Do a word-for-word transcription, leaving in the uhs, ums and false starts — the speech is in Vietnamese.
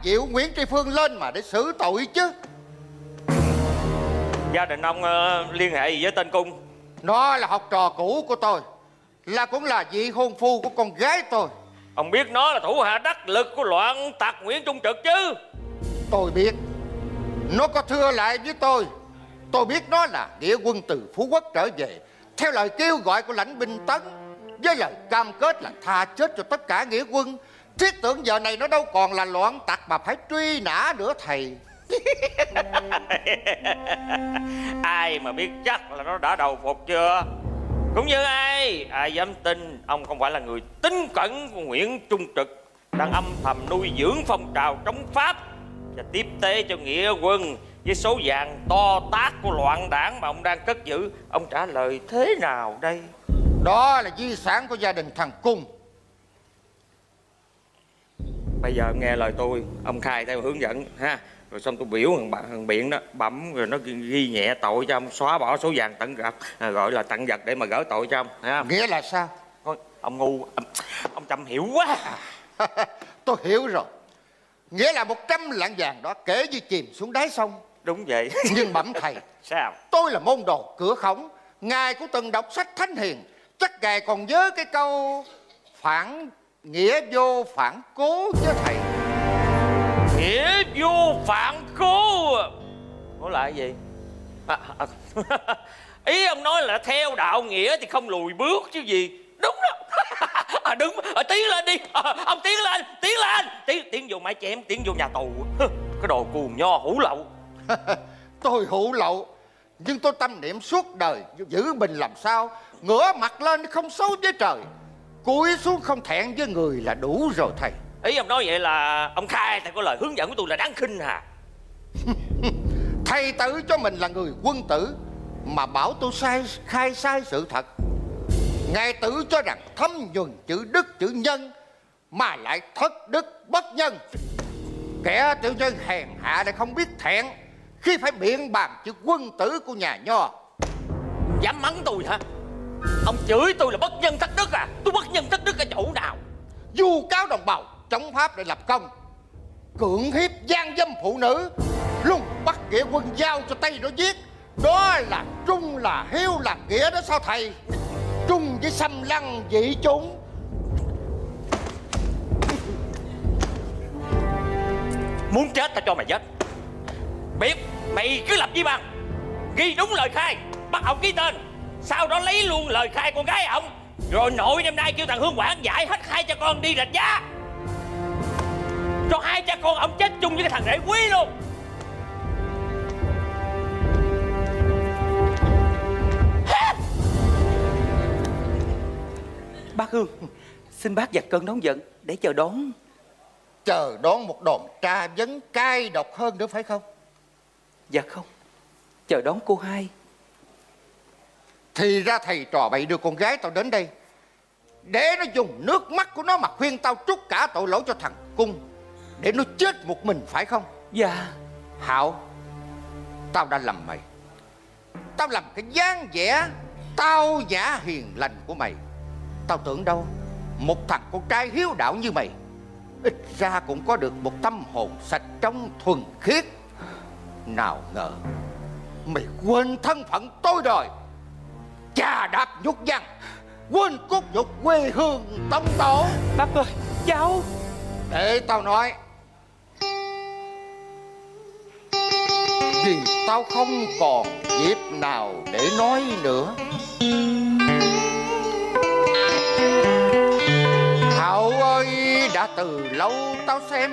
dịu Nguyễn Tri Phương lên mà để xử tội chứ. Gia đình ông uh, liên hệ gì với tên Cung? Nó là học trò cũ của tôi, là cũng là vị hôn phu của con gái tôi. Ông biết nó là thủ hạ đắc lực của loạn tặc Nguyễn Trung Trực chứ? Tôi biết. Nó có thưa lại với tôi. Tôi biết nó là nghĩa quân từ Phú Quốc trở về theo lời kêu gọi của lãnh binh Tấn, với lời cam kết là tha chết cho tất cả nghĩa quân. Thiết tưởng giờ này nó đâu còn là loạn tặc mà phải truy nã nữa thầy. Ai mà biết chắc là nó đã đầu phục chưa? Cũng như ai Ai dám tin ông không phải là người tín cẩn của Nguyễn Trung Trực, đang âm thầm nuôi dưỡng phong trào chống Pháp và tiếp tế cho nghĩa quân với số vàng to tát của loạn đảng mà ông đang cất giữ. Ông trả lời thế nào đây? Đó là di sản của gia đình thằng Cung. Bây giờ nghe lời tôi, ông khai theo hướng dẫn ha, rồi xong tôi biểu thằng, thằng Biện đó bấm rồi nó ghi nhẹ tội cho ông, xóa bỏ số vàng tận vật, à, gọi là tận vật để mà gỡ tội cho ông. Nghĩa là sao? Thôi, ông ngu, ông, ông chăm hiểu quá. Tôi hiểu rồi. Nghĩa là một trăm lạng vàng đó kể như chìm xuống đáy sông. Đúng vậy. Nhưng bẩm thầy, sao? Tôi là môn đồ cửa khổng, ngài cũng từng đọc sách Thánh Hiền, chắc ngài còn nhớ cái câu phản nghĩa vô phản cố chứ thầy. Nghĩa vô phản cố nó là cái gì? À, à, ý ông nói là theo đạo nghĩa thì không lùi bước chứ gì. Đúng đó. À, đúng. À, tiến lên đi. À, ông tiến lên, tiến lên, tiến tiến vô mái chém, tiến vô nhà tù. Cái đồ cuồng nho hủ lậu. Tôi hủ lậu, nhưng tôi tâm niệm suốt đời giữ mình làm sao ngửa mặt lên không xấu với trời, cúi xuống không thẹn với người là đủ rồi thầy. Ý ông nói vậy là ông khai thầy có lời hướng dẫn của tôi là đáng khinh hả? Thầy tự cho mình là người quân tử mà bảo tôi sai khai sai sự thật. Ngài tự cho rằng thấm nhuần chữ đức chữ nhân mà lại thất đức bất nhân. Kẻ tiểu nhân hèn hạ lại không biết thẹn khi phải biện bàn chữ quân tử của nhà Nho. Dám mắng tôi hả? Ông chửi tôi là bất nhân thất đức à? Tôi bất nhân thất đức ở chỗ nào? Vu cáo đồng bào chống Pháp để lập công, cưỡng hiếp gian dâm phụ nữ, luôn bắt nghĩa quân giao cho Tây nó giết. Đó là trung là hiếu là nghĩa đó sao thầy? Trung với xâm lăng dị chúng. Muốn chết tao cho mày chết. Biết mày cứ lập với bằng, ghi đúng lời khai, bắt ông ký tên, sau đó lấy luôn lời khai con gái ông, rồi nội đêm nay kêu thằng Hương Quảng giải hết hai cha con đi rạch giá, cho hai cha con ông chết chung với cái thằng rể quý luôn. Bác Hương, xin bác dạt cơn nóng giận để chờ đón. Chờ đón một đòn tra vấn cay độc hơn nữa phải không? Dạ không, chờ đón cô hai. Thì ra thầy trò bậy đưa con gái tao đến đây để nó dùng nước mắt của nó mà khuyên tao trút cả tội lỗi cho thằng Cung, để nó chết một mình phải không? Dạ. Hảo, tao đã lầm mày. Tao làm cái dáng vẻ tao nhã hiền lành của mày. Tao tưởng đâu một thằng con trai hiếu đạo như mày ít ra cũng có được một tâm hồn sạch trong thuần khiết. Nào ngờ mày quên thân phận tôi rồi, chà đạp nhục nhằn, quên cốt nhục quê hương tông tổ. Bác ơi, cháu. Để tao nói, vì tao không còn dịp nào để nói nữa. Hảo ơi, đã từ lâu tao xem